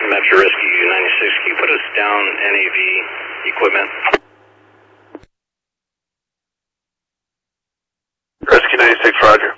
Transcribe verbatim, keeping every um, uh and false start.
Metro Rescue ninety-six, can you put us down N A V equipment? Rescue ninety-six, roger.